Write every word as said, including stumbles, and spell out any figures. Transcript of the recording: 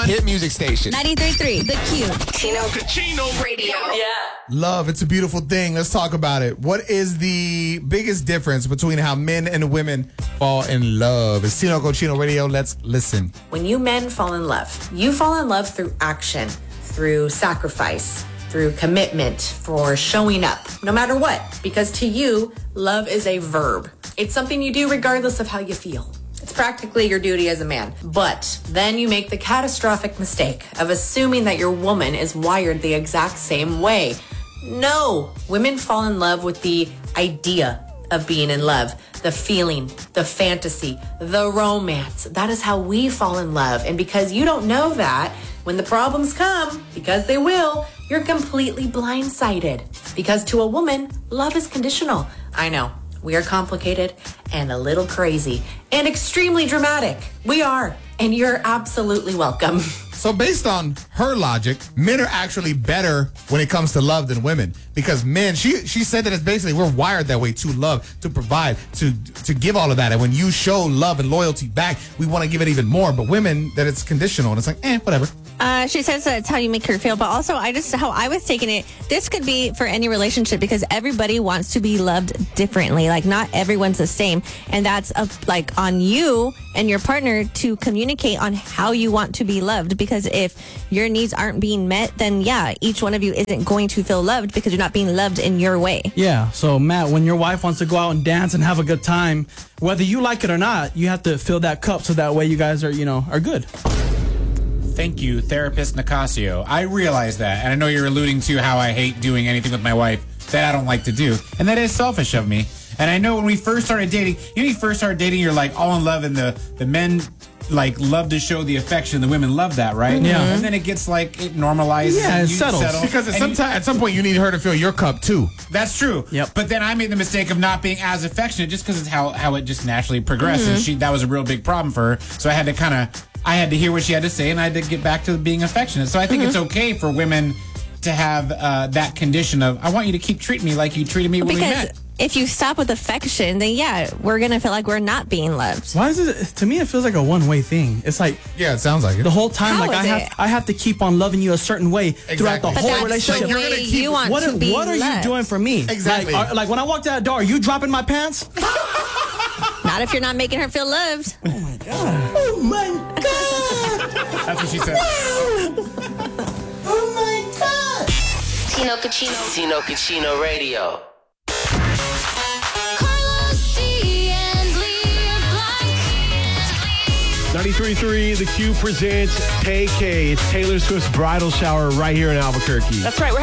one hit music station. ninety-three point three, The Q. Chino Cucino Radio. Yeah. Love, it's a beautiful thing. Let's talk about it. What is the biggest difference between how men and women fall in love? It's Chino Cochino Radio. Let's listen. When you men fall in love, you fall in love through action, through sacrifice, through commitment, for showing up, no matter what. Because to you, love is a verb. It's something you do regardless of how you feel. It's practically your duty as a man. But then you make the catastrophic mistake of assuming that your woman is wired the exact same way. No, women fall in love with the idea of being in love, the feeling, the fantasy, the romance. That is how we fall in love. And because you don't know that, when the problems come, because they will, you're completely blindsided. Because to a woman, love is conditional. I know, we are complicated and a little crazy and extremely dramatic. We are, and you're absolutely welcome. So based on her logic, men are actually better when it comes to love than women. Because men, she she said that it's basically we're wired that way to love, to provide, to to give all of that. And when you show love and loyalty back, we want to give it even more. But women, that it's conditional. And it's like, eh, whatever. Uh, she says that's how you make her feel. But also, I just, how I was taking it, this could be for any relationship because everybody wants to be loved differently. Like, not everyone's the same. And that's a, like on you and your partner to communicate on how you want to be loved. Because if your needs aren't being met, then yeah, each one of you isn't going to feel loved because you're not being loved in your way. Yeah. So Matt, when your wife wants to go out and dance and have a good time, whether you like it or not, you have to fill that cup so that way you guys are, you know, are good. Thank you, therapist Nicasio. I realize that, and I know you're alluding to how I hate doing anything with my wife that I don't like to do, and that is selfish of me. And I know when we first started dating, you know, when you first started dating, you're like all in love, and the, the men like love to show the affection, the women love that, right? Yeah. And then it gets like it normalizes. Yeah, and it you settles. settle, Because at and some you- time, at some point, you need her to fill your cup too. That's true. Yep. But then I made the mistake of not being as affectionate just because it's how, how it just naturally progressed. And she that was a real big problem for her. So I had to kind of, I had to hear what she had to say and I had to get back to being affectionate. So I think it's okay for women to have uh, that condition of, I want you to keep treating me like you treated me when we Because met. if you stop with affection, then yeah, we're going to feel like we're not being loved. Why is it? To me, it feels like a one-way thing. It's like Yeah, it sounds like it. the whole time, How like I is have, it? I have to keep on loving you a certain way throughout the Exactly. But whole that's relationship. the You're way gonna keep- you want What, to be what are loved. you doing for me? Exactly. Like, are, like when I walked out the door, are you dropping my pants? Not if you're not making her feel loved. Oh my god! That's what she said. Oh my god! Chino Cucino. Chino Cucino Radio. ninety-three point three The Q presents Tay K. It's Taylor Swift's bridal shower right here in Albuquerque. That's right. We're